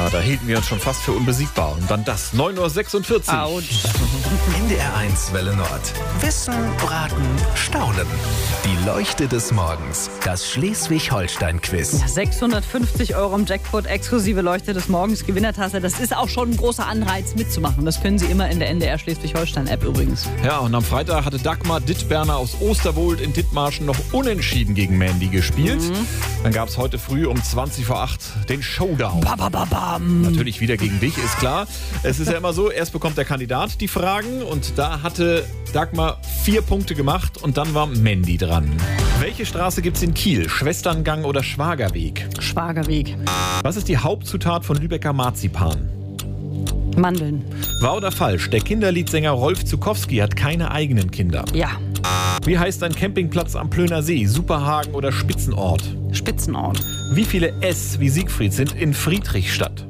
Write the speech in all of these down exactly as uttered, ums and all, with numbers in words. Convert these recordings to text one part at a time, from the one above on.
Ja, da hielten wir uns schon fast für unbesiegbar. Und dann das, neun Uhr sechsundvierzig. Autsch. N D R eins Welle Nord. Wissen, Raten, Staunen. Die Leuchte des Morgens. Das Schleswig-Holstein-Quiz. sechshundertfünfzig Euro im Jackpot, exklusive Leuchte des Morgens, Gewinnertasse. Das ist auch schon ein großer Anreiz mitzumachen. Das können Sie immer in der N D R Schleswig-Holstein-App übrigens. Ja, und am Freitag hatte Dagmar Dittberner aus Osterwold in Dithmarschen noch unentschieden gegen Mandy gespielt. Mhm. Dann gab es heute früh um zwanzig vor acht den Showdown. Ba, ba, ba, bam. Natürlich wieder gegen dich, ist klar. Es ist ja immer so, erst bekommt der Kandidat die Fragen und da hatte Dagmar vier Punkte gemacht und dann war Mandy dran. Welche Straße gibt's in Kiel? Schwesterngang oder Schwagerweg? Schwagerweg. Was ist die Hauptzutat von Lübecker Marzipan? Mandeln. Wahr oder falsch? Der Kinderliedsänger Rolf Zukowski hat keine eigenen Kinder. Ja. Wie heißt ein Campingplatz am Plöner See? Superhagen oder Spitzenort? Spitzenort. Wie viele S wie Siegfried sind in Friedrichstadt?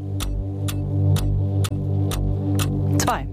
Zwei.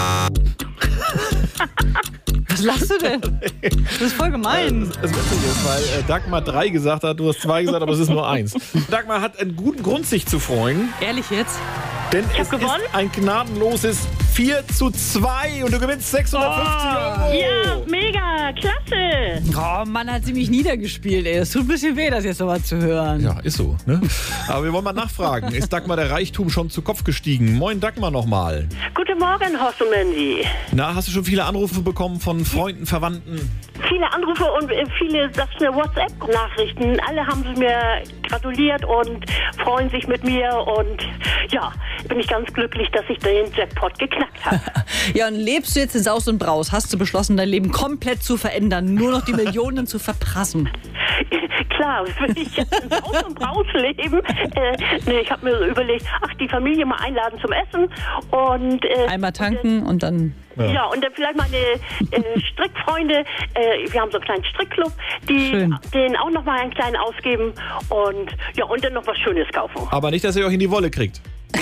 Was lachst du denn? Das ist voll gemein. Das ist witzig, weil äh, Dagmar drei gesagt hat, du hast zwei gesagt, aber es ist nur eins. Dagmar hat einen guten Grund, sich zu freuen. Ehrlich jetzt? Denn Ich es hab gewonnen? ist ein gnadenloses vier zu zwei und du gewinnst sechshundertfünfzig Euro. Ja, mega, klasse. Oh Mann, hat sie mich niedergespielt, ey. Es tut ein bisschen weh, das jetzt nochmal zu hören. Ja, ist so, ne? Aber wir wollen mal nachfragen. Ist Dagmar der Reichtum schon zu Kopf gestiegen? Moin Dagmar nochmal. Guten Morgen, Horst und Mandy. Na, hast du schon viele Anrufe bekommen von Freunden, Verwandten? Viele Anrufe und äh, viele WhatsApp-Nachrichten. Alle haben sie mir gratuliert und freuen sich mit mir. Und ja, bin ich ganz glücklich, dass ich den Jackpot geknackt habe. Ja, und lebst du jetzt in Saus und Braus? Hast du beschlossen, dein Leben komplett zu verändern, nur noch die Millionen zu verprassen? Klar, will ich jetzt in Haus und Braus leben. Äh, nee, ich habe mir so überlegt, ach, die Familie mal einladen zum Essen. Und, äh, Einmal tanken und dann... Ja. ja, und dann vielleicht meine äh, Strickfreunde, äh, wir haben so einen kleinen Strickclub, die Schön. denen auch noch mal einen kleinen ausgeben und ja, und dann noch was Schönes kaufen. Aber nicht, dass ihr euch in die Wolle kriegt.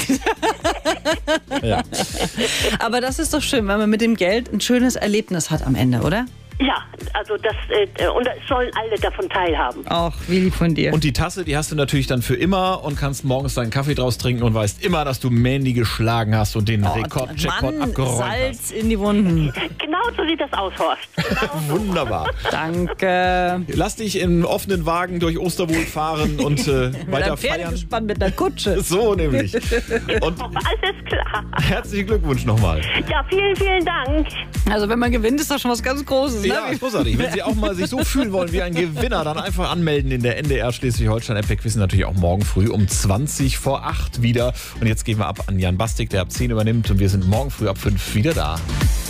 Ja. Aber das ist doch schön, wenn man mit dem Geld ein schönes Erlebnis hat am Ende, oder? Ja, also das, äh, und es sollen alle davon teilhaben. Auch, wie lieb von dir. Und die Tasse, die hast du natürlich dann für immer und kannst morgens deinen Kaffee draus trinken und weißt immer, dass du Mandy geschlagen hast und den Oh, Rekord-Jackpot Mann, abgeräumt Salz hast. in die Wunden. Genau so sieht das aus, Horst. Genau so. Wunderbar. Danke. Lass dich im offenen Wagen durch Osterwold fahren und äh, Mit weiter einem feiern. Pferdegespann mit einer Kutsche. So nämlich. Und Alles klar. herzlichen Glückwunsch nochmal. Ja, vielen, vielen Dank. Also wenn man gewinnt, ist das schon was ganz Großes. Ja, Ne? großartig. Wenn Sie auch mal sich so fühlen wollen wie ein Gewinner, dann einfach anmelden in der N D R Schleswig-Holstein-App. Wir quizzen natürlich auch morgen früh um zwanzig vor acht wieder. Und jetzt gehen wir ab an Jan Bastik, der ab zehn übernimmt. Und wir sind morgen früh ab fünf wieder da.